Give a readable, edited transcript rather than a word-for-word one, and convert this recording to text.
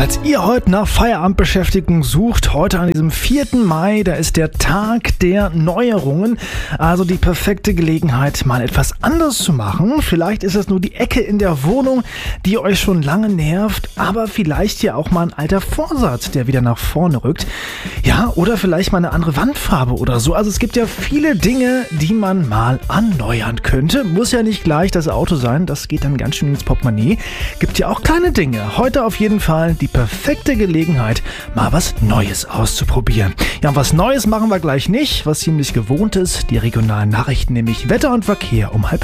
Falls ihr heute nach Feierabendbeschäftigung sucht, heute an diesem 4. Mai, da ist der Tag der Neuerungen, also die perfekte Gelegenheit, mal etwas anders zu machen. Vielleicht ist es nur die Ecke in der Wohnung, die euch schon lange nervt, aber vielleicht ja auch mal ein alter Vorsatz, der wieder nach vorne rückt. Ja, oder vielleicht mal eine andere Wandfarbe oder so. Also es gibt ja viele Dinge, die man mal erneuern könnte. Muss ja nicht gleich das Auto sein, das geht dann ganz schön ins Portemonnaie. Gibt ja auch kleine Dinge. Heute auf jeden Fall die perfekte Gelegenheit, mal was Neues auszuprobieren. Ja, und was Neues machen wir gleich nicht, was ziemlich gewohnt ist. Die regionalen Nachrichten, nämlich Wetter und Verkehr um 4:30.